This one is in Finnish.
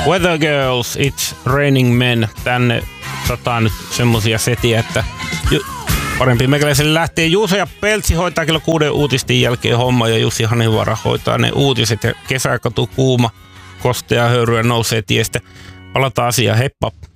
Weather Girls, It's Raining Men. Tänne sataa nyt semmosia setiä, että parempi meikäläiselle lähtee. Juuso ja Peltsi hoitaa kello 6 uutisten jälkeen homma ja Jussi Hanivaara hoitaa ne uutiset ja kesä katuu kuuma, kostea höyryä nousee tiestä. Palataan asiaan, heippa!